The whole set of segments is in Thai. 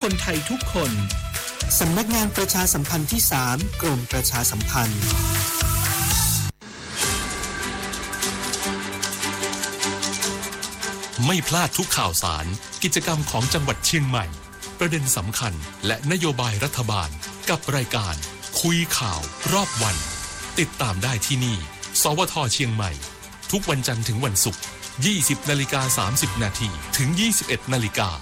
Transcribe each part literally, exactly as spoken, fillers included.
คนไทยทุกคนสำนักงานประชาสัมพันธ์ที่สามกรมประชาสัมพันธ์ไม่พลาดทุกข่าวสารกิจกรรมของจังหวัดเชียงใหม่ประเด็นสำคัญและนโยบายรัฐบาลกับรายการคุยข่าวรอบวันติดตามได้ที่นี่สวทเชียงใหม่ทุกวันจันทร์ถึงวันศุกร์ ยี่สิบนาฬิกาสามสิบนาทีถึง ยี่สิบเอ็ดนาฬิกา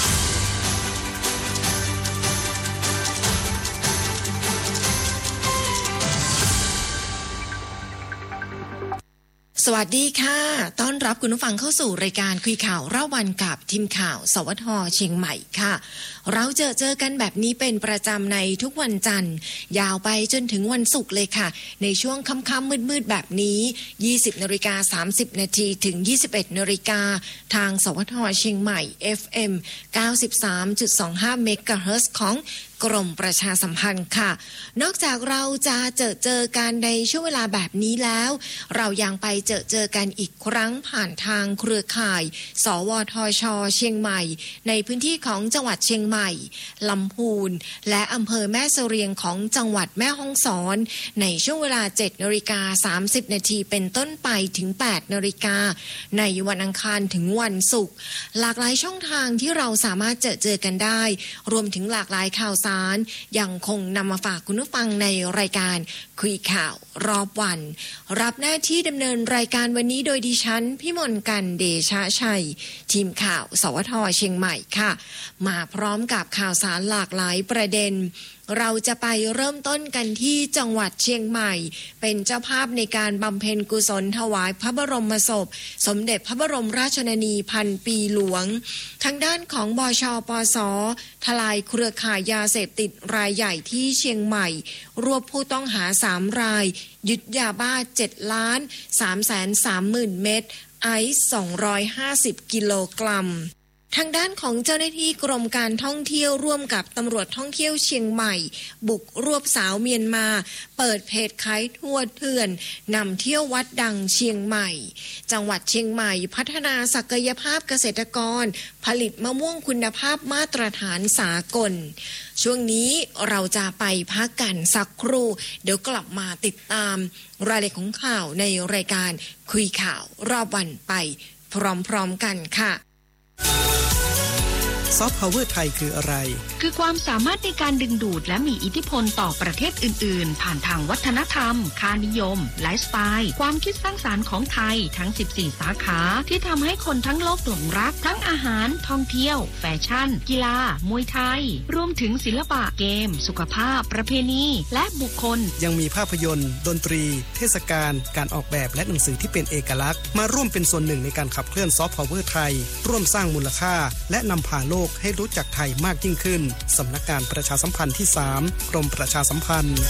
สวัสดีค่ะต้อนรับคุณผู้ฟังเข้าสู่รายการคุยข่าวรอบวันกับทีมข่าวสวทเชียงใหม่ค่ะเราเจอเจอกันแบบนี้เป็นประจำในทุกวันจันทร์ยาวไปจนถึงวันศุกร์เลยค่ะในช่วงค่ำๆมืดๆแบบนี้ ยี่สิบนาฬิกาสามสิบนาทีถึง ยี่สิบเอ็ดนาฬิกาทางสวทเชียงใหม่ เอฟ เอ็ม เก้าสิบสามจุดสองห้า เมกะเฮิรตซ์ของกรมประชาสัมพันธ์ค่ะนอกจากเราจะเจอเจอกันในช่วงเวลาแบบนี้แล้วเรายังไปเจอเจอกันอีกครั้งผ่านทางเครือข่ายสวทช.เชียงใหม่ในพื้นที่ของจังหวัดเชียงใหม่ลำพูนและอำเภอแม่เสรียงของจังหวัดแม่ฮ่องสอนในช่วงเวลา เจ็ดนาฬิกาสามสิบนาทีเป็นต้นไปถึง แปดนาฬิกาในวันอังคารถึงวันศุกร์หลากหลายช่องทางที่เราสามารถเจอเจอกันได้รวมถึงหลากหลายข่าวสารยังคงนำมาฝากคุณผู้ฟังในรายการคุยข่าวรอบวันรับหน้าที่ดำเนินรายการวันนี้โดยดิฉันพิมลกันเดชะชัยทีมข่าวสวทเชียงใหม่ค่ะมาพร้อมกับข่าวสารหลากหลายประเด็นเราจะไปเริ่มต้นกันที่จังหวัดเชียงใหม่เป็นเจ้าภาพในการบำเพ็ญกุศลถวายพระบรมศพสมเด็จพระบรมราชชนนีพันปีหลวงทางด้านของบชปส.ทลายเครือข่ายยาเสพติดรายใหญ่ที่เชียงใหม่รวบผู้ต้องหาสามรายยึดยาบ้าเจ็ดล้านสามแสนสามหมื่นเม็ดไอซ์สองร้อยห้าสิบกิโลกรัมทางด้านของเจ้าหน้าที่กรมการท่องเที่ยวร่วมกับตำรวจท่องเที่ยวเชียงใหม่บุกรวบสาวเมียนมาเปิดเพจขายทั่วเถื่อนนำเที่ยววัดดังเชียงใหม่จังหวัดเชียงใหม่พัฒนาศักยภาพเกษตรกรผลิตมะม่วงคุณภาพมาตรฐานสากลช่วงนี้เราจะไปพักกันสักครู่เดี๋ยวกลับมาติดตามรายละเอียดของข่าวในรายการคุยข่าวรอบวันไปพร้อมๆกันค่ะซอฟต์พาวเวอร์ไทยคืออะไรคือความสามารถในการดึงดูดและมีอิทธิพลต่อประเทศอื่นๆผ่านทางวัฒนธรรมค่านิยมไลฟ์สไตล์ความคิดสร้างสรรค์ของไทยทั้งสิบสี่สาขาที่ทำให้คนทั้งโลกหลงรักทั้งอาหารท่องเที่ยวแฟชั่นกีฬามวยไทยรวมถึงศิลปะเกมสุขภาพประเพณีและบุคคลยังมีภาพยนตร์ดนตรีเทศกาลการออกแบบและหนังสือที่เป็นเอกลักษณ์มาร่วมเป็นส่วนหนึ่งในการขับเคลื่อนซอฟต์พาวเวอร์ไทยร่วมสร้างมูลค่าและนำพาโลกให้รู้จักไทยมากยิ่งขึ้นสำนักงานประชาสัมพันธ์ที่สามกรมประชาสัมพันธ์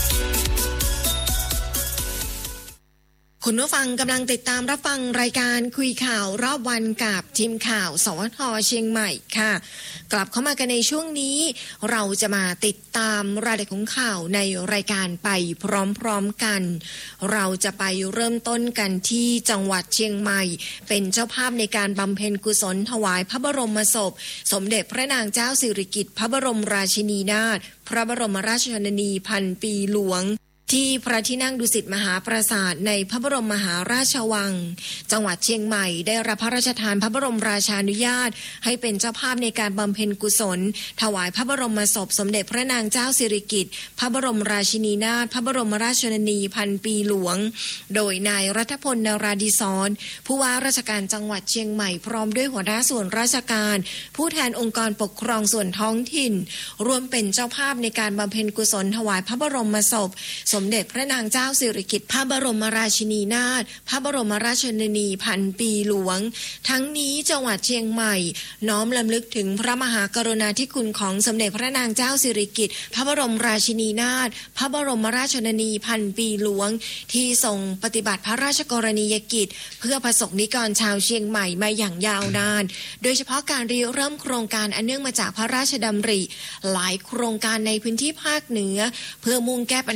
คุณผู้ฟังกำลังติดตามรับฟังรายการคุยข่าวรอบวันกับทีมข่าวสวทเชียงใหม่ค่ะกลับเข้ามากันในช่วงนี้เราจะมาติดตามรายละเอียดของข่าวในรายการไปพร้อมๆกันเราจะไปเริ่มต้นกันที่จังหวัดเชียงใหม่เป็นเจ้าภาพในการบำเพ็ญกุศลถวายพระบรมศพสมเด็จพระนางเจ้าสิริกิติ์พระบรมราชินีนาถพระบรมราชชนนีพันปีหลวงที่พระที่นั่งดุสิตมหาปราสาทในพระบรมมหาราชวังจังหวัดเชียงใหม่ได้รับพระราชทานพระบรมราชานุญาตให้เป็นเจ้าภาพในการบำเพ็ญกุศลถวายพระบรมศพสมเด็จพระนางเจ้าสิริกิติ์พระบรมราชินีนาถพระบรมราชชนนีพันปีหลวงโดยนายรัฐพล นราธิศรผู้ว่าราชการจังหวัดเชียงใหม่พร้อมด้วยหัวหน้าส่วนราชการผู้แทนองค์กรปกครองส่วนท้องถิ่นรวมเป็นเจ้าภาพในการบำเพ็ญกุศลถวายพระบรมศพสมเด็จพระนางเจ้าสิริกิติ์พระบรมราชินีนาถพระบรมราชชนนีพันปีหลวงทั้งนี้จังหวัดเชียงใหม่น้อมรำลึกถึงพระมหากรุณาธิคุณของสมเด็จพระนางเจ้าสิริกิติ์พระบรมราชินีนาถพระบรมราชชนนีพันปีหลวงที่ทรงปฏิบัติพระราชกรณียกิจเพื่อประสบนิกรชาวเชียงใหม่มาอย่างยาวนานโดยเฉพาะการริเริ่มโครงการอันเนื่องมาจากพระราชดำริหลายโครงการในพื้นที่ภาคเหนือเพื่อมุ่งแก้ปัญหาเรื่อง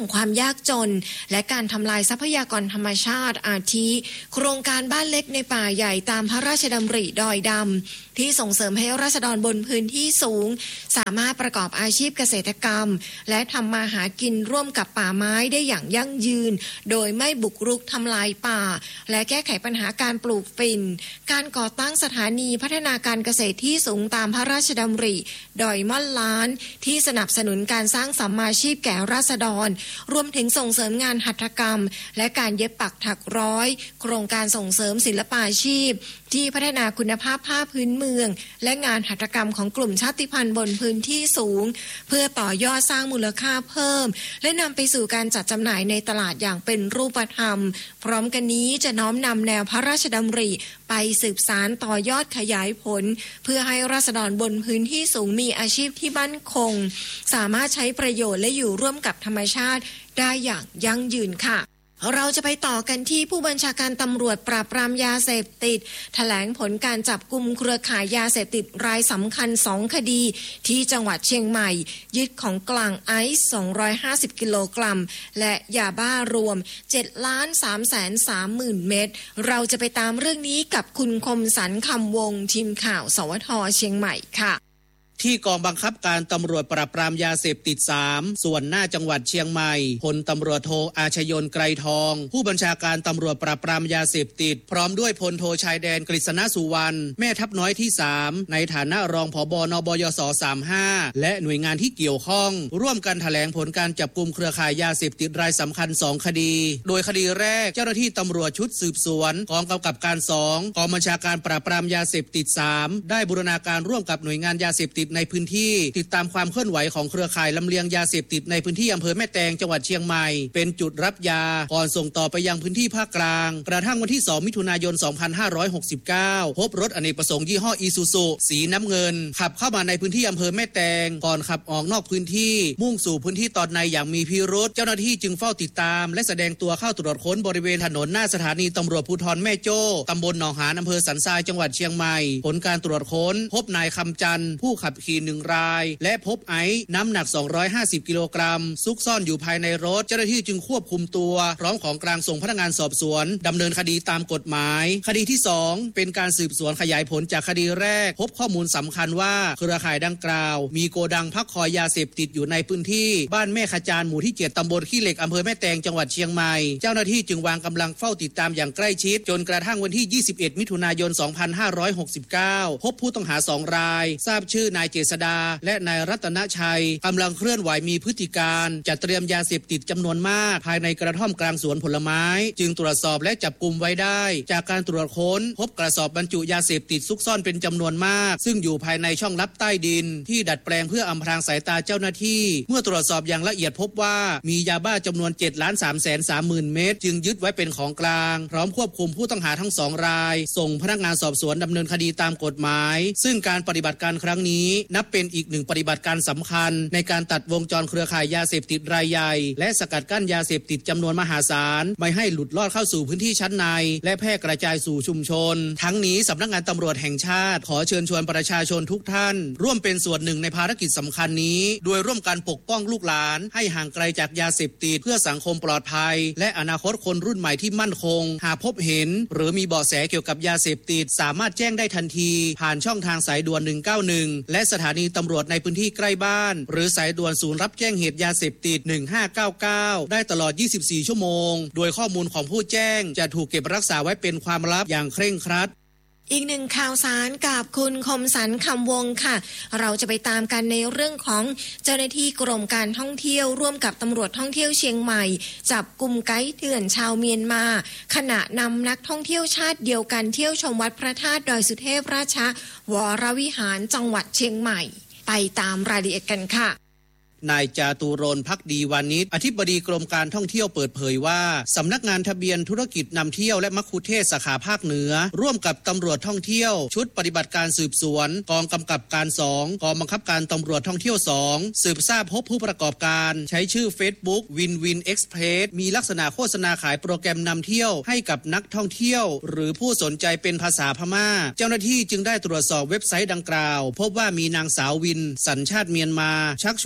ของความยากจนและการทำลายทรัพยากรธรรมชาติอาทิโครงการบ้านเล็กในป่าใหญ่ตามพระราชดำริดอยดำที่ส่งเสริมให้ราษฎรบนพื้นที่สูงสามารถประกอบอาชีพเกษตรกรรมและทำมาหากินร่วมกับป่าไม้ได้อย่างยั่งยืนโดยไม่บุกรุกทำลายป่าและแก้ไขปัญหาการปลูกฝิ่นการก่อตั้งสถานีพัฒนาการเกษตรที่สูงตามพระราชดำริดอยม่อนล้านที่สนับสนุนการสร้างสัมมาชีพแก่ราษฎรรวมถึงส่งเสริมงานหัตถกรรมและการเย็บปักถักร้อยโครงการส่งเสริมศิลปาชีพที่พัฒนาคุณภาพผ้าพื้นเมืองและงานหัตถกรรมของกลุ่มชาติพันธุ์บนพื้นที่สูงเพื่อต่อยอดสร้างมูลค่าเพิ่มและนำไปสู่การจัดจำหน่ายในตลาดอย่างเป็นรูปธรรมพร้อมกันนี้จะน้อมนำแนวพระราชดำริไปสืบสานต่อยอดขยายผลเพื่อให้ราษฎรบนพื้นที่สูงมีอาชีพที่มั่นคงสามารถใช้ประโยชน์และอยู่ร่วมกับธรรมชาติได้อย่างยั่งยืนค่ะเราจะไปต่อกันที่ผู้บัญชาการตำรวจปราบปรามยาเสพติดแถลงผลการจับกุมเครือข่ายยาเสพติดรายสำคัญสองคดีที่จังหวัดเชียงใหม่ยึดของกลางไอซ์สองร้อยห้าสิบกิโลกรัมและยาบ้ารวม เจ็ดล้านสามแสนสามหมื่น เม็ดเราจะไปตามเรื่องนี้กับคุณคมสันต์คำวงทีมข่าวสวทเชียงใหม่ค่ะที่กองบังคับการตำรวจปราบปรามยาเสพติดสามส่วนหน้าจังหวัดเชียงใหม่พลตำรวจโทอาชยนต์ไกรทองผู้บัญชาการตำรวจปราบปรามยาเสพติดพร้อมด้วยพลโทชายแดนกฤษณสุวรรณแม่ทัพน้อยที่สามในฐานะรองผบนบยสสามสิบห้าและหน่วยงานที่เกี่ยวข้องร่วมกันแถลงผลการจับกุมเครือข่ายยาเสพติดรายสำคัญสองคดีโดยคดีแรกเจ้าหน้าที่ตำรวจชุดสืบสวนกองกำกับการสองกองบัญชาการปราบปรามยาเสพติดสามได้บูรณาการร่วมกับหน่วยงานยาเสพติดในพื้นที่ติดตามความเคลื่อนไหวของเครือข่ายลำเลียงยาเสพติดในพื้นที่อำเภอแม่แตงจังหวัดเชียงใหม่เป็นจุดรับยาก่อนส่งต่อไปยังพื้นที่ภาคกลางกระทั่งวันที่สองมิถุนายนสองพันห้าร้อยหกสิบเก้าพบรถอเนกประสงค์ยี่ห้ออีซูซุสีน้ำเงินขับเข้ามาในพื้นที่อำเภอแม่แตงก่อนขับออกนอกพื้นที่มุ่งสู่พื้นที่ตอนในอย่างมีพิรุธเจ้าหน้าที่จึงเฝ้าติดตามและแสดงตัวเข้าตรวจค้นบริเวณถนนหน้าสถานีตำรวจภูธรแม่โจ้ตำบลหนองหานอำเภอสันทรายจังหวัดเชียงใหม่ผลการตรวจค้นพบนายคำจันทร์ผู้ขับขี่หนึ่งรายและพบไอซ์น้ำหนักสองร้อยห้าสิบกิโลกรัมซุกซ่อนอยู่ภายในรถเจ้าหน้าที่จึงควบคุมตัวพร้อมของกลางส่งพนักงานสอบสวนดำเนินคดีตามกฎหมายคดีที่สองเป็นการสืบสวนขยายผลจากคดีแรกพบข้อมูลสำคัญว่าเครือข่ายดังกล่าวมีโกดังพักคอยยาเสพติดอยู่ในพื้นที่บ้านแม่ขจานหมู่ที่เจ็ดตำบลขี้เหล็กอำเภอแม่แตงจังหวัดเชียงใหม่เจ้าหน้าที่จึงวางกำลังเฝ้าติดตามอย่างใกล้ชิดจนกระทั่งวันที่ยี่สิบเอ็ดมิถุนายนสองพันห้าร้อยหกสิบเก้าพบผู้ต้องหาสองรายทราบชื่อนายเจษดาและนายรัตนชัยกำลังเคลื่อนไหวมีพฤติการจัดเตรียมยาเสพติดจำนวนมากภายในกระท่อมกลางสวนผลไม้จึงตรวจสอบและจับกุมไว้ได้จากการตรวจค้นพบกระสอบบรรจุยาเสพติดซุกซ่อนเป็นจำนวนมากซึ่งอยู่ภายในช่องลับใต้ดินที่ดัดแปลงเพื่ออำพรางสายตาเจ้าหน้าที่เมื่อตรวจสอบอย่างละเอียดพบว่ามียาบ้าจำนวน เจ็ดล้านสามแสนสามหมื่น เม็ดจึงยึดไว้เป็นของกลางพร้อมควบคุมผู้ต้องหาทั้งสองรายส่งพนักงานสอบสวนดำเนินคดีตามกฎหมายซึ่งการปฏิบัติการครั้งนี้นับเป็นอีกหนึ่งปฏิบัติการสำคัญในการตัดวงจรเครือข่ายยาเสพติดรายใหญ่และสกัดกั้นยาเสพติดจำนวนมหาศาลไม่ให้หลุดลอดเข้าสู่พื้นที่ชั้นในและแพร่กระจายสู่ชุมชนทั้งนี้สำนักงานตำรวจแห่งชาติขอเชิญชวนประชาชนทุกท่านร่วมเป็นส่วนหนึ่งในภารกิจสำคัญนี้โดยร่วมกันปกป้องลูกหลานให้ห่างไกลจากยาเสพติดเพื่อสังคมปลอดภัยและอนาคตคนรุ่นใหม่ที่มั่นคงหากพบเห็นหรือมีเบาะแสเกี่ยวกับยาเสพติดสามารถแจ้งได้ทันทีผ่านช่องทางสายด่วนหนึ่งเก้าหนึ่งและสถานีตำรวจในพื้นที่ใกล้บ้านหรือสายด่วนศูนย์รับแจ้งเหตุยาเสพติดหนึ่งห้าเก้าเก้าได้ตลอดยี่สิบสี่ชั่วโมงโดยข้อมูลของผู้แจ้งจะถูกเก็บรักษาไว้เป็นความลับอย่างเคร่งครัดอีกหนึ่งข่าวสารกับคุณคมสันต์คำวงค่ะเราจะไปตามกันในเรื่องของเจ้าหน้าที่กรมการท่องเที่ยวร่วมกับตำรวจท่องเที่ยวเชียงใหม่จับกุมไกด์เถื่อนชาวเมียนมาขณะนำนักท่องเที่ยวชาติเดียวกันเที่ยวชมวัดพระธาตุดอยสุเทพราชวรวิหารจังหวัดเชียงใหม่ไปตามรายละเอียดกันค่ะนายจาตุรนต์ภักดีวานิชอธิบดีกรมการท่องเที่ยวเปิดเผยว่าสำนักงานทะเบียนธุรกิจนำเที่ยวและมัคคุเทศก์สาขาภาคเหนือร่วมกับตำรวจท่องเที่ยวชุดปฏิบัติการสืบสวนกองกำกับการสองกองบังคับการตำรวจท่องเที่ยวสองสืบทราบพบผู้ประกอบการใช้ชื่อ Facebook Win Win Express มีลักษณะโฆษณาขายโปรแกรมนำเที่ยวให้กับนักท่องเที่ยวหรือผู้สนใจเป็นภาษาพม่าเจ้าหน้าที่จึงได้ตรวจสอบเว็บไซต์ดังกล่าวพบว่ามีนางสาววินสัญชาติเมียนมาชักชวนให้จ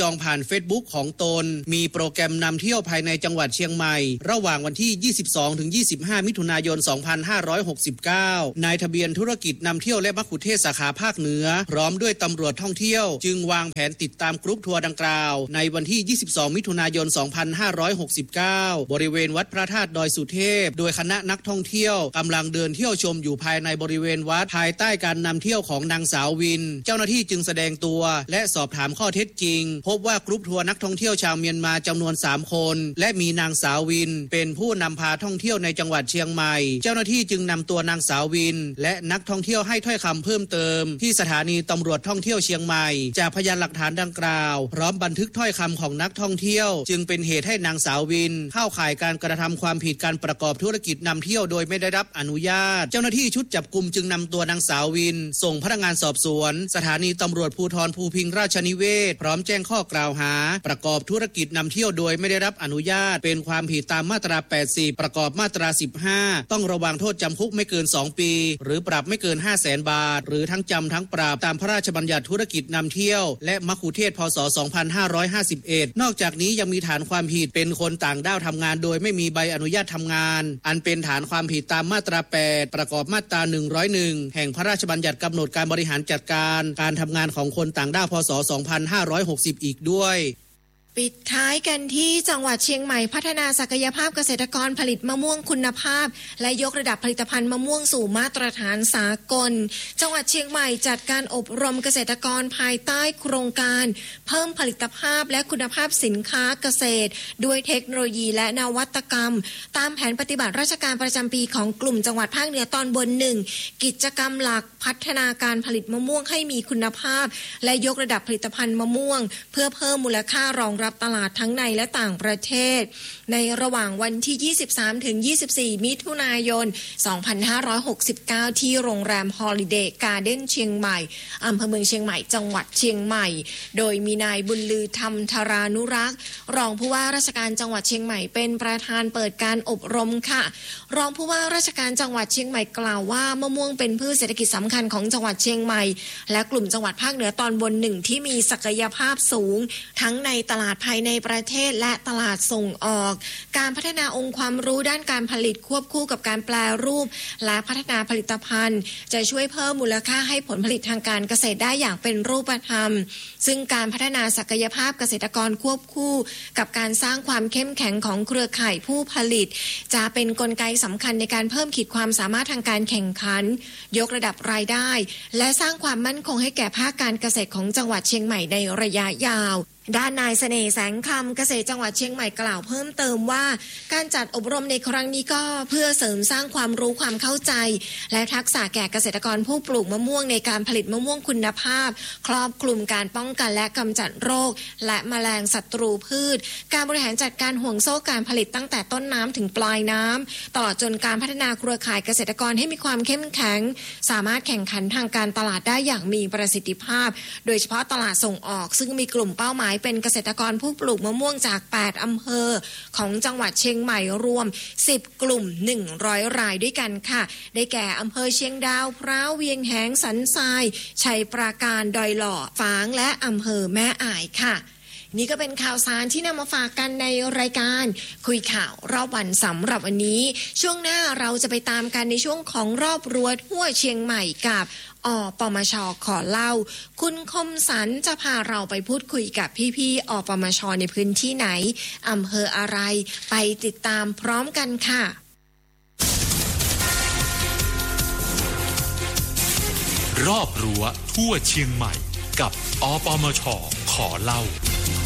องผ่าน Facebook ของตนมีโปรแกรมนำเที่ยวภายในจังหวัดเชียงใหม่ระหว่างวันที่ ยี่สิบสองถึงยี่สิบห้า มิถุนายน สองพันห้าร้อยหกสิบเก้านายทะเบียนธุรกิจนำเที่ยวและมัคคุเทศก์สาขาภาคเหนือพร้อมด้วยตำรวจท่องเที่ยวจึงวางแผนติดตามกรุ๊ปทัวร์ดังกล่าวในวันที่ ยี่สิบสอง มิถุนายน สองพันห้าร้อยหกสิบเก้าบริเวณวัดพระธาตุดอยสุเทพโดยคณะนักท่องเที่ยวกำลังเดินเที่ยวชมอยู่ภายในบริเวณวัดภายใต้การนำเที่ยวของนางสาววินเจ้าหน้าที่จึงแสดงตัวและสอบถามข้อเท็จจริงพบว่ากรุ๊ปทัวร์นักท่องเที่ยวชาวเมียนมาจำนวนสามคนและมีนางสาววินเป็นผู้นำพาท่องเที่ยวในจังหวัดเชียงใหม่เจ้าหน้าที่จึงนำตัวนางสาววินและนักท่องเที่ยวให้ถ้อยคำเพิ่มเติมที่สถานีตำรวจท่องเที่ยวเชียงใหม่จากพยานหลักฐานดังกล่าวพร้อมบันทึกถ้อยคำของนักท่องเที่ยวจึงเป็นเหตุให้นางสาววินเข้าข่ายการกระทำความผิดการประกอบธุรกิจนำเที่ยวโดยไม่ได้รับอนุญาตเจ้าหน้าที่ชุดจับกุมจึงนำตัวนางสาววินส่งพนักงานสอบสวนสถานีตำรวจภูธรภูพิงราชนิเวศพร้อมแจ้งข้อกล่าวหาประกอบธุรกิจนำเที่ยวโดยไม่ได้รับอนุญาตเป็นความผิดตามมาตราแปดสิบประกอบมาตราสิบห้าต้องระวางโทษจำคุกไม่เกินสองปีหรือปรับไม่เกิน ห้าแสน บาทหรือทั้งจำทั้งปรับตามพระราชบัญญัติธุรกิจนำเที่ยวและมัคคุเทศก์พ.ศ. สองพันห้าร้อยห้าสิบเอ็ดนอกจากนี้ยังมีฐานความผิดเป็นคนต่างด้าวทำงานโดยไม่มีใบอนุญาตทำงานอันเป็นฐานความผิดตามมาตราแปดประกอบมาตราหนึ่งร้อยเอ็ดแห่งพระราชบัญญัติกำหนดการบริหารจัดการการทำงานของคนต่างด้าวพ.ศ. สองพันห้าร้อยหกสิบอีกด้วยปิดท้ายกันที่จังหวัดเชียงใหม่พัฒนาศักยภาพเกษตรกรผลิตมะม่วงคุณภาพและยกระดับผลิตภัณฑ์มะม่วงสู่มาตรฐานสากลจังหวัดเชียงใหม่จัดการอบรมเกษตรกรภายใต้โครงการเพิ่มผลิตภาพและคุณภาพสินค้าเกษตรด้วยเทคโนโลยีและนวัตกรรมตามแผนปฏิบัติราชการประจำปีของกลุ่มจังหวัดภาคเหนือตอนบนหนึ่งกิจกรรมหลักพัฒนาการผลิตมะม่วงให้มีคุณภาพและยกระดับผลิตภัณฑ์มะม่วงเพื่อเพิ่มมูลค่ารองรับตลาดทั้งในและต่างประเทศในระหว่างวันที่ ยี่สิบสามถึงยี่สิบสี่ มิถุนายน สองพันห้าร้อยหกสิบเก้า ที่โรงแรม Holiday Garden เชียงใหม่อำเภอเมืองเชียงใหม่จังหวัดเชียงใหม่โดยมีนายบุญลือธรรมธารานุรักษ์รองผู้ว่าราชการจังหวัดเชียงใหม่เป็นประธานเปิดการอบรมค่ะรองผู้ว่าราชการจังหวัดเชียงใหม่กล่าวว่ามะม่วงเป็นพืชเศรษฐกิจสำคัญของจังหวัดเชียงใหม่และกลุ่มจังหวัดภาคเหนือตอนบนหนึ่งที่มีศักยภาพสูงทั้งในตลาดภายในประเทศและตลาดส่งออกการพัฒนาองค์ความรู้ด้านการผลิตควบคู่กับการแปรรูปและพัฒนาผลิตภัณฑ์จะช่วยเพิ่มมูลค่าให้ผลผลิตทางการเกษตรได้อย่างเป็นรูปธรรมซึ่งการพัฒนาศักยภาพเกษตรกรควบคู่กับการสร้างความเข้มแข็งของเครือข่ายผู้ผลิตจะเป็นกลไกสำคัญในการเพิ่มขีดความสามารถทางการแข่งขันยกระดับรายได้และสร้างความมั่นคงให้แก่ภาคการเกษตรของจังหวัดเชียงใหม่ในระยะยาวด้านนายเสน่ห์แสงคำเกษตรจังหวัดเชียงใหม่กล่าวเพิ่มเติมว่าการจัดอบรมในครั้งนี้ก็เพื่อเสริมสร้างความรู้ความเข้าใจและทักษะแก่เกษตรกรผู้ปลูกมะม่วงในการผลิตมะม่วงคุณภาพครอบคลุมการป้องกันและกำจัดโรคและแมลงศัตรูพืชการบริหารจัดการห่วงโซ่การผลิตตั้งแต่ต้นน้ำถึงปลายน้ำตลอดจนการพัฒนาเครือข่ายเกษตรกรให้มีความเข้มแข็งสามารถแข่งขันทางการตลาดได้อย่างมีประสิทธิภาพโดยเฉพาะตลาดส่งออกซึ่งมีกลุ่มเป้าหมายเป็นเกษตรกรผู้ปลูกมะม่วงจากแปดอำเภอของจังหวัดเชียงใหม่รวมสิบกลุ่มหนึ่งร้อยรายด้วยกันค่ะได้แก่อำเภอเชียงดาวพร้าวเวียงแหงสันทรายชัยปราการดอยหล่อฝางและอำเภอแม่อ่ายค่ะนี่ก็เป็นข่าวสารที่นำมาฝากกันในรายการคุยข่าวรอบวันสำหรับวันนี้ช่วงหน้าเราจะไปตามกันในช่วงของรอบรั้วทั่วเชียงใหม่กับอปมช.ขอเล่าคุณคมสันจะพาเราไปพูดคุยกับพี่ๆอปมช.ในพื้นที่ไหนอำเภออะไรไปติดตามพร้อมกันค่ะรอบรั้วทั่วเชียงใหม่กับอปมช.ขอเล่า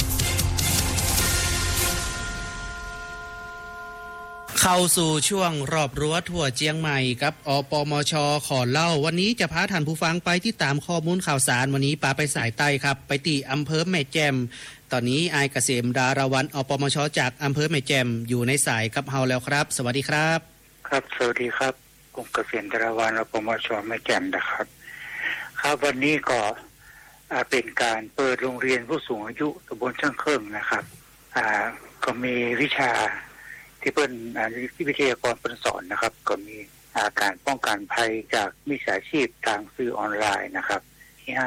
เข้าสู่ช่วงรอบรั้วทั่วเชียงใหม่กับอปมช.ขอเล่าวันนี้จะพาท่านผู้ฟังไปที่ตามข้อมูลข่าวสารวันนี้ปาไปสายใต้ครับไปที่อำเภอแม่แจ่มตอนนี้อายเกษมดารวันอปมช.จากอำเภอแม่แจ่มอยู่ในสายกับเฮาแล้วครับสวัสดีครับครับสวัสดีครับผมเกษมดารวันอปมช.แม่แจ่มนะครับครับวันนี้ก็เป็นการเปิดโรงเรียนผู้สูงอายุตำบลช่างเครื่องนะครับอ่าก็มีวิชาที่เปิ้นวิทยากรเปิ้นสอนนะครับก็มีอาการป้องกันภัยจากมิจฉาชีพทางสื่อออนไลน์นะครับที่ห้า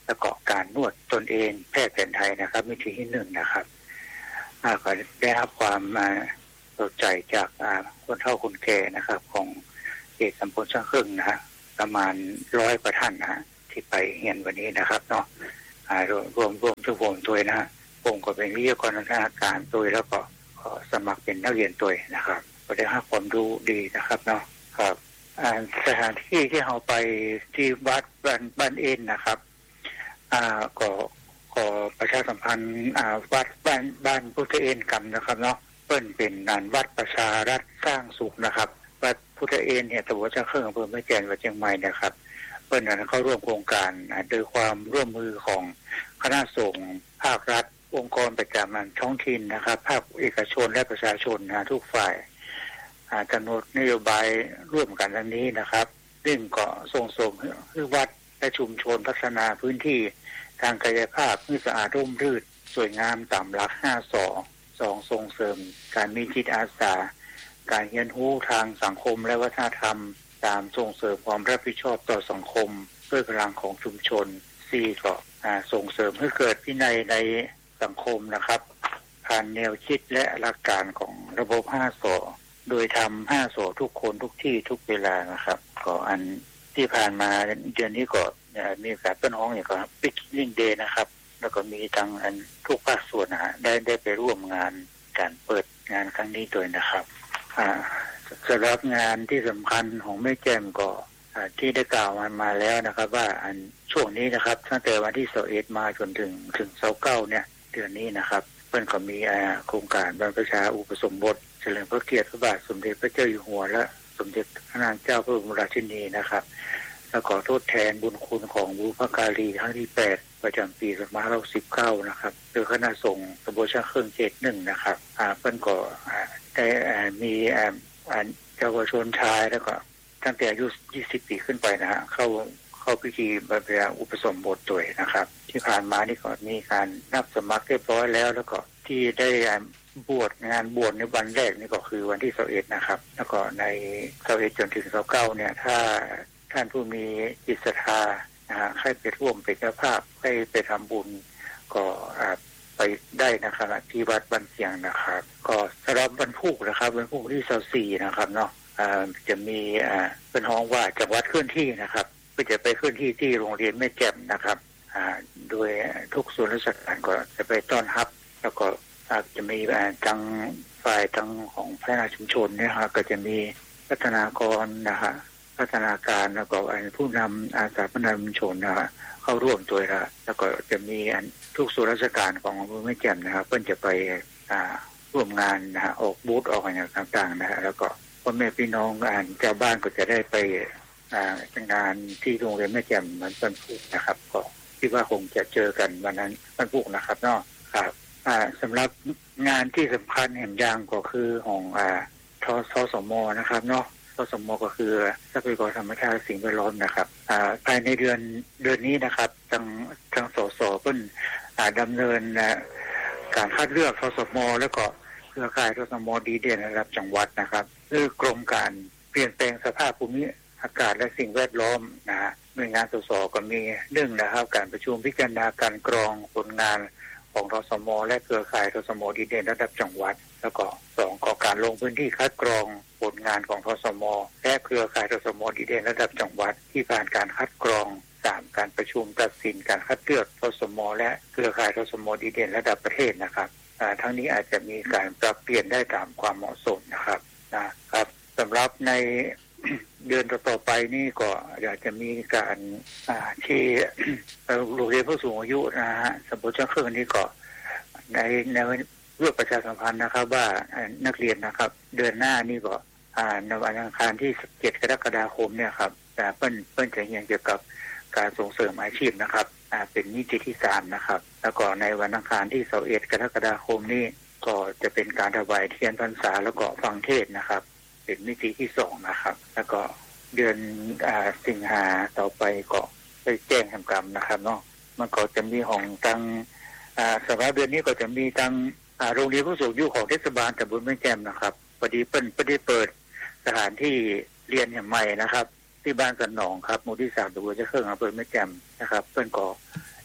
แล้วก็การนวดตนเองแพทย์แผนไทยนะครับวิธีที่หนึ่งนะครับก็ได้รับความสนใจจากคนเฒ่าคนแก่นะครับของเขตตำบลช่างครึ่งนะฮะประมาณร้อยกว่าท่านนะฮะที่ไปเรียนวันนี้นะครับเนาะรวมรวมทุกวงตัวนะฮะผมก็เป็นวิทยากรทางอาการตัวแล้วก็สมัครเป็นนักเรียนตัวนะครับก็ได้ให้ความรู้ดีนะครับเนาะครับสถานที่ที่เราไปที่วัดบ้านบ้านเอ็นนะครับอ่าก็ขอประชาสัมพันธ์อ่าวัดบ้านบ้านพุทธเอ็นกันนะครับเนาะเปิ้นเป็นงานวัดประชารัฐสร้างสุขนะครับวัดพุทธเอ็นเนี่ยตำบลช่างครึ่งอำเภอแม่แจ่มจังหวัดเชียงใหม่นะครับเปิ้นนั้นเข้าร่วมโครงการโดยความร่วมมือของคณะสงฆ์ภาครัฐองค์กรประจำท้องถิ่นนะครับภาคเอกชนและประชาชนนะทุกฝ่ายกำหนดนโยบายร่วมกันดังนี้นะครับเรื่องก็ส่งเสริมให้วัดและชุมชนพัฒนาพื้นที่ทางกายภาพให้สะอาดร่มรื่นสวยงามตามหลักห้าสอสองส่งเสริมการมีจิตอาสาการเรียนรู้ทางสังคมและวัฒนธรรมตามส่งเสริมความรับผิดชอบต่อสังคมด้วยพลังของชุมชนสี่ก็ส่งเสริมให้เกิดวินัยในสังคมนะครับผ่านแนวคิดและหลักการของระบบห้าสอโดยทำห้าสอทุกคนทุกที่ทุกเวลานะครับก็อันที่ผ่านมาเดือนนี้ก็มีการต้นห้องอย่างก็บิ๊กนิ่งเดย์นะครับแล้วก็มีทางอันทุกภาคส่วนนะได้ได้ไปร่วมงานการเปิดงานครั้งนี้ด้วยนะครับอ่าสำหรับงานที่สำคัญของแม่แจ่มก็ที่ได้กล่าวมามาแล้วนะครับว่าอันช่วงนี้นะครับตั้งแต่วันที่ยี่สิบเอ็ดมาจนถึงถึงยี่สิบเก้าเนี่ยเดือนนี้นะครับเพิ่นก็มีโครงการบรรพชาอุปสมบทเฉลิมพระเกียรติพระบาทสมเด็จพระเจ้าอยู่หัวและสมเด็จพระนางเจ้าพระบรมราชินีนะครับและขอทดแทนบุญคุณของบุพการีครั้งที่แปดประจำปีสองพันห้าร้อยสิบเก้านะครับโดยคณะสงฆ์ตำบลช่างครึ่งเขตหนึ่งนะครับอ่าเพิ่นก็ได้มีเยาวชนชายแล้วก็ตั้งแต่อายุยี่สิบปีขึ้นไปนะฮะเข้าเข้าพิธีบรรพชาอุปสมบทด้วยนะครับที่ผ่านมานี่ก็มีการนับสมัครเรียบร้อยแล้วแล้วก็ที่ได้บวชงานบวชในวันแรกนี่ก็คือวันที่ยี่สิบเอ็ดนะครับแล้วก็ในยี่สิบเอ็ดจนถึงยี่สิบเก้าเนี่ยถ้าท่านผู้มีจิตศรัทธานะฮะให้ไปร่วมเป็นเจ้าภาพให้ไปทำบุญก็ไปได้นะครับที่วัดบ้านเสียงนะครับก็สำหรับวันพุธนะครับวันพุธที่ยี่สิบสี่นะครับเนาะจะมีเป็นห้องว่าจังหวัดเคลื่อนที่นะครับก็จะไปเคลื่อนที่ที่โรงเรียนแม่แจ่มนะครับโดยทุกส่วนราชการก็จะไปต้อนรับแล้วก็จะมีทางฝ่ายทางของพัฒนาชุมชนเนี่ยครับก็จะมีพัฒนากรนะฮะพัฒนาการแล้วก็ผู้นำอาสาพัฒนาชุมชนนะฮะเข้าร่วมด้วยนะแล้วก็จะมีทุกส่วนราชการของอำเภอแม่แจ่มนะครับเพื่อจะไปร่วมงานนะฮะออกบูธออกอะไรต่างๆนะฮะแล้วก็พ่อแม่พี่น้องอ่านชาวบ้านก็จะได้ไปงานที่โรงเรียนแม่แจ่มวันวันพุธนะครับก็คิดว่าคงจะเจอกันวันนั้นวันพุธนะครับเนาะครับสำหรับงานที่สำคัญแห่งยางก็คือของทสสมนะครับเนาะทสมก็คือทรัพยากรธรรมชาติสิ่งแวดล้อมนะครับภายในเดือนเดือนนี้นะครับทางทางสสเพิ่นดำเนินการคัดเลือกทสมแล้วก็เครือข่ายทสมดีเด่นระดับจังหวัดนะครับคือกรมการเปลี่ยนแปลงสภาพภูมิอากาศและสิ่งแวดล้อมนะฮะหน่วยงานสสก็มีหนึ่งนะครับการประชุมพิจารณาการกรองผลงานของทสมและเครือข่ายทสมดีเด่นระดับจังหวัดแล้วก็สองก่อการลงพื้นที่คัดกรองผลงานของทสมและเครือข่ายทสมดีเด่นระดับจังหวัดที่ผ่านการคัดกรองสามการประชุมตัดสินการคัดเลือกทสมและเครือข่ายทสมดีเด่นระดับประเทศนะครับทั้งนี้อาจจะมีการปรับเปลี่ยนได้ตามความเหมาะสมนะครับนะครับสำหรับใน เดือนต่อๆไปนี่ก็อยากจะมีการที่โรงเรียนผู้สูงอายุนะฮะสมบูรณ์ช่างเครื่องนี้ก็ในในเรื่องประชาสัมพันธ์นะครับว่านักเรียนนะครับเดือนหน้านี่ก็ในวันอังคารที่สิบเจ็ดกรกฎาคมเนี่ยครับแต่เปิ้นเปิ้นจะเรียนเกี่ยวกับการส่งเสริมอาชีพนะครับเป็นมิติที่สามนะครับแล้วก็ในวันอังคารที่ยี่สิบเอ็ดกรกฎาคมนี่ก็จะเป็นการถวายเทียนพรรษาแล้วก็ฟังเทศน์นะครับเป็นมิติที่สองนะครับแล้วก็เดือนสิงหาต่อไปก็ไปแจ้งทำกรรมนะครับเนาะมันก็จะมีของทางสำหรับเดือนนี้ก็จะมีทางโรงเรียนผู้สูงอายุของเทศบาลตำบลแม่แจ่มนะครับพอดีเปิ้นได้เปิดสถานที่เรียนแห่งใหม่นะครับที่บ้านสันหนองครับหมู่ที่สามตำบลช่างครึ่งอำเภอแม่แจ่มนะครับเปิ้นก็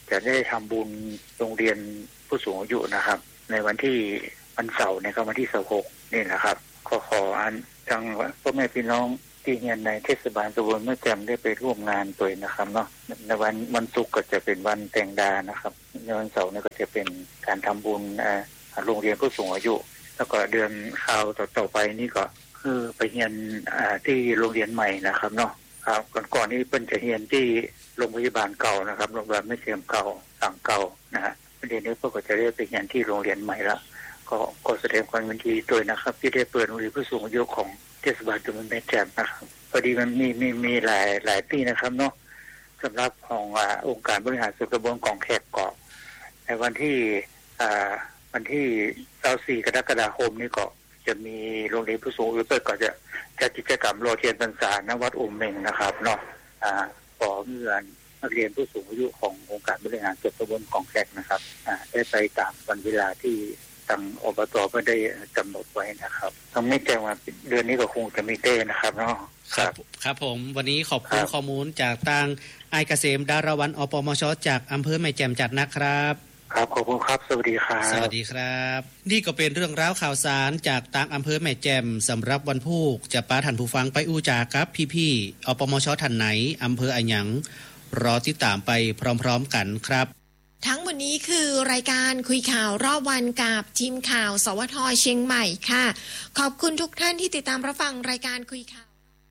จะได้ทำบุญโรงเรียนผู้สูงอายุนะครับในวันที่วันเสาร์นะครับวันที่สิบหกนี่นะครับขอขออันทางพ่อแม่พี่น้องที่เรียนในเทศบาลตำบลแม่แจ่มได้ไปร่วมงานตัวนะครับเนาะในวันวันศุกร์ก็จะเป็นวันแต่งดานะครับในวันเสาร์นี่ก็จะเป็นการทำบุญโรงเรียนผู้สูงอายุแล้วก็เดือนข่าวต่อไปนี่ก็คือไปเรียนที่โรงเรียนใหม่นะครับเนาะครับก่อนๆนี้เพิ่นจะเรียนที่โรงพยาบาลเก่านะครับโรงพยาบาลแม่แจ่มเก่าสั่งเก่านะฮะเรียนนี้พวกก็จะได้ไปเรียนที่โรงเรียนใหม่ละก็ก็แสดงความยินดีด้วยนะครับที่ได้เปิดโรงเรียนผู้สูงอายุของเทศบาลตำบลแม่แจ่มนะครับพอดีมันมีมีมีหลายหลายปีนะครับเนาะสำหรับของอ่าองค์การบริหารส่วนตำบลของแขกเกาะในวันที่อ่าวันที่ยี่สิบสี่กรกฎาคมนี้ก็จะมีโรงเรียนผู้สูงอายุเปิดก็จะจัดกิจกรรมโรเทียนพรรษาณวัดอุ่มเมงนะครับเนาะอ่าขอเงินนักเรียนผู้สูงอายุขององค์การบริหารส่วนตำบลของแขกนะครับอ่าได้ไปตามวันเวลาที่ทางอบตไม่ได้กำหนดไว้นะครับต้องไม่แจ้งว่าเดือนนี้ก็คงจะมีเต้นะครับเนาะครับครับผมวันนี้ขอบคุณข้อมูลจากทางไอเกษมดารวันอปมชจากอำเภอแม่แจ่มจัดนะครับครับขอบคุณครับสวัสดีครับสวัสดีครับนี่ก็เป็นเรื่องราวข่าวสารจากทางอำเภอแม่แจ่มสำหรับวันพุธจะพาท่านผู้ฟังไปอู้จากับพี่ๆอปมชท่านไหนอำเภออะหยังรอติดตามไปพร้อมๆกันครับทั้งหมดนี้คือรายการคุยข่าวรอบวันกับทีมข่าวสวทเชียงใหม่ค่ะขอบคุณทุกท่านที่ติดตามรับฟังรายการคุยข่าว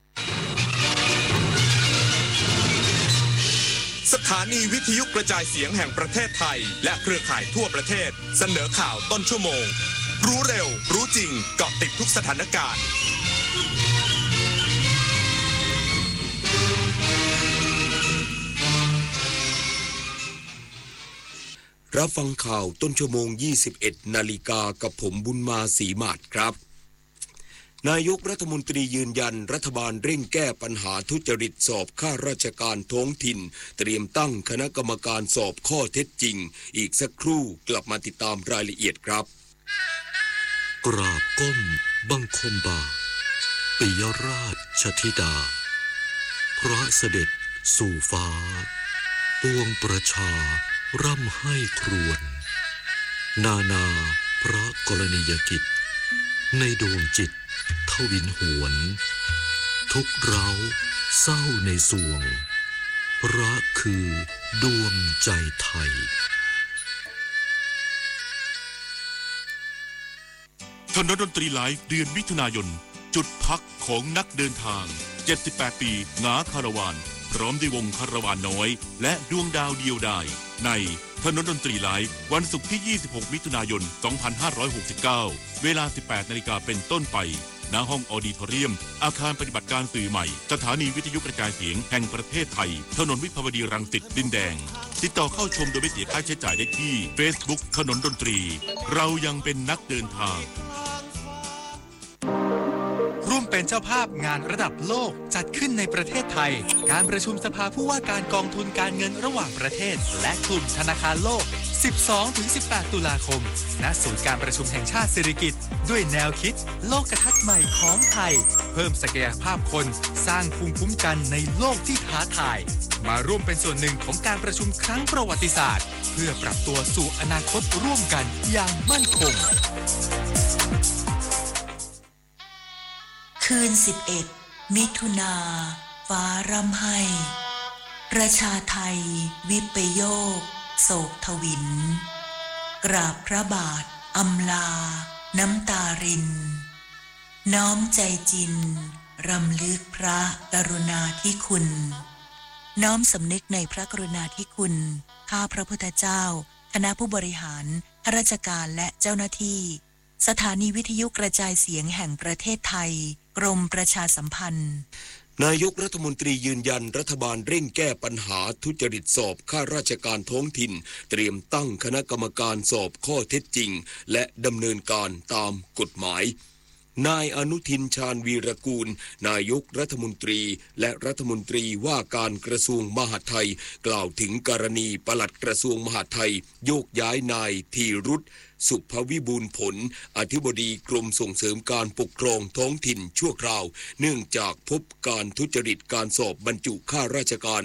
สถานีวิทยุกระจายเสียงแห่งประเทศไทยและเครือข่ายทั่วประเทศเสนอข่าวต้นชั่วโมงรู้เร็วรู้จริงเกาะติดทุกสถานการณ์รับฟังข่าวต้นชั่วโมง ยี่สิบเอ็ด นาฬิกากับผมบุญมาศรีมาศครับนายกรัฐมนตรียืนยันรัฐบาลเร่งแก้ปัญหาทุจริตสอบข้าราชการท้องถิ่นเตรียมตั้งคณะกรรมการสอบข้อเท็จจริงอีกสักครู่กลับมาติดตามรายละเอียดครับกราบก้มบังคมบาปิยราชธิดาพระเสด็จสู่ฟ้าปวงประชาร่ำให้ครวญนานาพระกรณียกิจในดวงจิตทวินหวนทุกเร้าเศร้าในสวงพระคือดวงใจไทยถนนดนตรีไลฟ์เดือนมิถุนายนจุดพักของนักเดินทางเจ็ดสิบแปดปีงาคาราวานพร้อมด้วยวงคาราวานน้อยและดวงดาวเดียวดายในถนนดนตรีไลฟ์วันศุกร์ที่ยี่สิบหกมิถุนายนสองพันห้าร้อยหกสิบเก้าเวลา สิบแปดนาฬิกาเป็นต้นไปณห้องออดิทอเรียมอาคารปฏิบัติการสื่อใหม่สถานีวิทยุกระจายเสียงแห่งประเทศไทยถนนวิภาวดีรังสิตดินแดงติดต่อเข้าชมโดยไม่เสียค่าใช้จ่ายได้ที่ Facebook ถนนดนตรีเรายังเป็นนักเดินทางร่วมเป็นเจ้าภาพงานระดับโลกจัดขึ้นในประเทศไทยการประชุมสภาผู้ว่าการกองทุนการเงินระหว่างประเทศและกลุ่มธนาคารโลก สิบสองถึงสิบแปด ตุลาคมณศูนย์การประชุมแห่งชาติสิริกิติ์ด้วยแนวคิดโลกทัศน์ใหม่ของไทยเพิ่มศักยภาพคนสร้างภูมิคุ้มกันในโลกที่ท้าทายมาร่วมเป็นส่วนหนึ่งของการประชุมครั้งประวัติศาสตร์เพื่อปรับตัวสู่อนาคตร่วมกันอย่างมั่นคงคืนสิบเอ็ดมิถุนาฟ้าร่ำไห้ประชาไทยวิปโยคโศกทวินกราบพระบาทอำลาน้ำตารินน้อมใจจินรำลึกพระกรุณาธิคุณน้อมสำนึกในพระกรุณาธิคุณข้าพระพุทธเจ้าคณะผู้บริหารข้าราชการและเจ้าหน้าที่สถานีวิทยุกระจายเสียงแห่งประเทศไทยกรมประชาสัมพันธ์นายกรัฐมนตรียืนยันรัฐบาลเร่งแก้ปัญหาทุจริตสอบข้าราชการท้องถิ่นเตรียมตั้งคณะกรรมการสอบข้อเท็จจริงและดำเนินการตามกฎหมายนายอนุทินชาญวีรกูลนายกรัฐมนตรีและรัฐมนตรีว่าการกระทรวงมหาดไทยกล่าวถึงกรณีปลัดกระทรวงมหาดไทยโยกย้ายนายธีรุธสุภวิบูลย์ผลอธิบดีกรมส่งเสริมการปกครองท้องถิ่นชั่วคราวเนื่องจากพบการทุจริตการสอบบรรจุข้าราชการ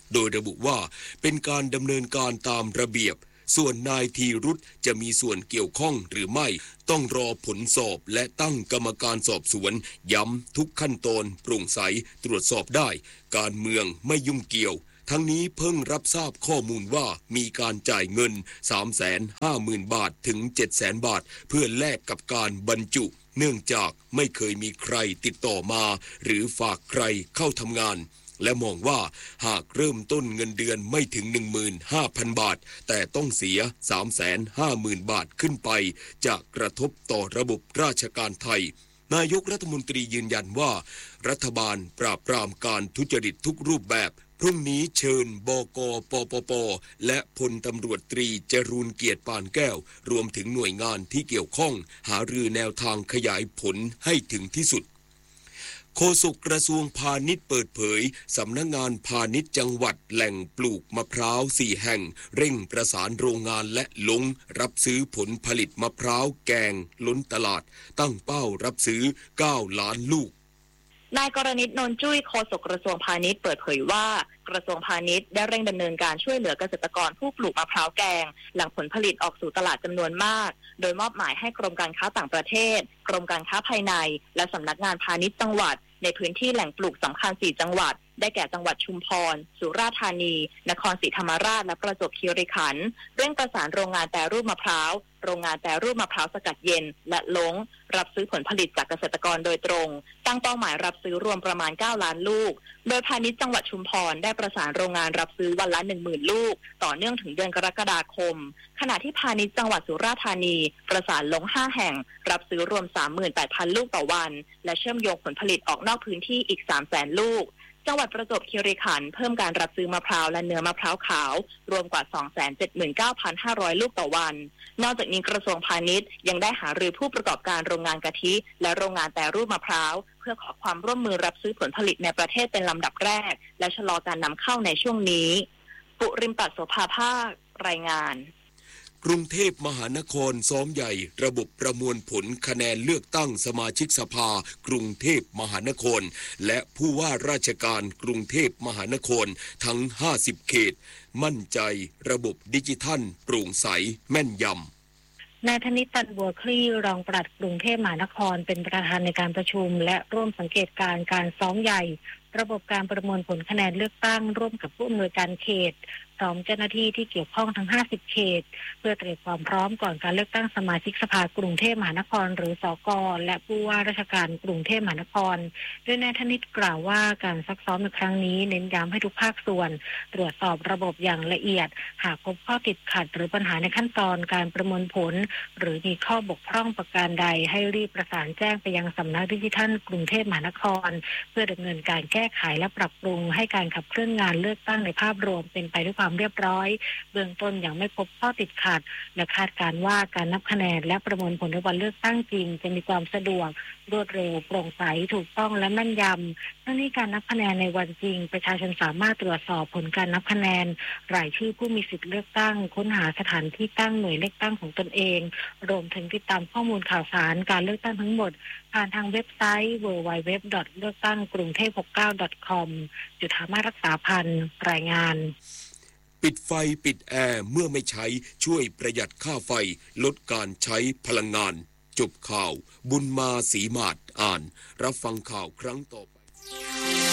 โดยระบุว่าเป็นการดำเนินการตามระเบียบส่วนนายธีรุธจะมีส่วนเกี่ยวข้องหรือไม่ต้องรอผลสอบและตั้งกรรมการสอบสวนย้ำทุกขั้นตอนโปร่งใสตรวจสอบได้การเมืองไม่ยุ่งเกี่ยวทั้งนี้เพิ่งรับทราบข้อมูลว่ามีการจ่ายเงิน สามแสนห้าหมื่น บาทถึง เจ็ดแสน บาทเพื่อแลกกับการบรรจุเนื่องจากไม่เคยมีใครติดต่อมาหรือฝากใครเข้าทำงานและมองว่าหากเริ่มต้นเงินเดือนไม่ถึง หนึ่งหมื่นห้าพัน บาทแต่ต้องเสีย สามแสนห้าหมื่น บาทขึ้นไปจะกระทบต่อระบบราชการไทยนายกรัฐมนตรียืนยันว่ารัฐบาลปราบปรามการทุจริตทุกรูปแบบพรุ่งนี้เชิญบก.ปปป.และพลตำรวจตรีจรูญเกียรติปานแก้วรวมถึงหน่วยงานที่เกี่ยวข้องหารือแนวทางขยายผลให้ถึงที่สุดโฆษกกระทรวงพาณิชย์เปิดเผยสำนักงานพาณิชย์จังหวัดแหล่งปลูกมะพร้าวสี่แห่งเร่งประสานโรงงานและลงรับซื้อผลผลิตมะพร้าวแกงล้นตลาดตั้งเป้ารับซื้อเก้าล้านลูกนายกรณิต นนท์จุ้ยโฆษกกระทรวงพาณิชย์เปิดเผยว่ากระทรวงพาณิชย์ได้เร่งดำเนินการช่วยเหลือเกษตรกรผู้ปลูกมะพร้าวแกงหลังผลผลิตออกสู่ตลาดจำนวนมากโดยมอบหมายให้กรมการค้าต่างประเทศกรมการค้าภายในและสำนักงานพาณิชย์จังหวัดในพื้นที่แหล่งปลูกสำคัญสี่จังหวัดได้แก่จังหวัดชุมพรสุราษฎร์ธานีนครศรีธรรมราชและประจวบคีรีขันธ์เร่งประสานโรงงานแปรรูปมะพร้าวโรงงานแปรรูปมะพร้าวสกัดเย็นและลงรับซื้อผลผลิตจากเกษตรกรโดยตรงตั้งเป้าหมายรับซื้อรวมประมาณเก้าล้านลูกโดยพาณิชย์จังหวัดชุมพรได้ประสานโรงงานรับซื้อวันละ หนึ่งหมื่น ลูกต่อเนื่องถึงเดือนกรกฎาคมขณะที่พาณิชย์จังหวัดสุราษฎร์ธานีประสานลงห้าแห่งรับซื้อรวม สามหมื่นแปดพัน ลูกต่อวันและเชื่อมโยงผลผลิตออกนอกพื้นที่อีก สามแสน ลูกจังหวัดประจวบคีรีขันธ์เพิ่มการรับซื้อมะพร้าวและเนื้อมะพร้าวขาวรวมกว่า สองแสนเจ็ดหมื่นเก้าพันห้าร้อย ลูกต่อวันนอกจากนี้กระทรวงพาณิชย์ยังได้หารือผู้ประกอบการโรงงานกะทิและโรงงานแปรรูปมะพร้าวเพื่อขอความร่วมมือรับซื้อผลผลิตในประเทศเป็นลำดับแรกและชะลอการนำเข้าในช่วงนี้ปุริมปัตโสภาภาครายงานกรุงเทพมหานครซ้อมใหญ่ระบบประมวลผลคะแนนเลือกตั้งสมาชิกสภากรุงเทพมหานครและผู้ว่าราชการกรุงเทพมหานครทั้งห้าสิบเขตมั่นใจระบบดิจิทัลโปร่งใสแม่นยำนายธนิต ตันบัวคลี่รองปลัดกรุงเทพมหานครเป็นประธานในการประชุมและร่วมสังเกตการณ์การซ้อมใหญ่ระบบการประมวลผลคะแนนเลือกตั้งร่วมกับผู้อำนวยการเขตพร้อมเจ้าหน้าที่ที่เกี่ยวข้องทั้งห้าสิบเขตเพื่อเตรียมความพร้อมก่อนการเลือกตั้งสมาชิกสภากรุงเทพมหานครหรือสกและผู้ว่าราชการกรุงเทพมหานครโดยนายธนิตกล่าวว่าการซักซ้อมในครั้งนี้เน้นย้ำให้ทุกภาคส่วนตรวจสอบระบบอย่างละเอียดหากพบข้อติดขัดหรือปัญหาในขั้นตอนการประมวลผลหรือมีข้อบกพร่องประการใดให้รีบประสานแจ้งไปยังสำนักดิจิทัลกรุงเทพมหานครเพื่อดำเนินการแก้ไขและปรับปรุงให้การขับเคลื่อนงานเลือกตั้งในภาพรวมเป็นไปด้วยความเรียบร้อยเบื้องต้นยังไม่พบข้อติดขัดและคาดการณ์ว่าการนับคะแนนและประมวลผลในวันเลือกตั้งจริงจะมีความสะดวกรวดเร็วโปร่งใสถูกต้องและแม่นยำทั้งนี้การนับคะแนนในวันจริงประชาชนสามารถตรวจสอบผลการนับคะแนนรายชื่อผู้มีสิทธิเลือกตั้งค้นหาสถานที่ตั้งหน่วยเลือกตั้งของตนเองรวมถึงติดตามข้อมูลข่าวสารการเลือกตั้งทั้งหมดผ่านทางเว็บไซต์ ดับเบิลยู ดับเบิลยู ดับเบิลยู ดอท เลือกตั้งกรุงเทพหกเก้า ดอท คอม จุฑามาสรักษาพันธ์รายงานปิดไฟปิดแอร์เมื่อไม่ใช้ช่วยประหยัดค่าไฟลดการใช้พลังงานจบข่าวบุญมาศรีมาศอ่านรับฟังข่าวครั้งต่อไป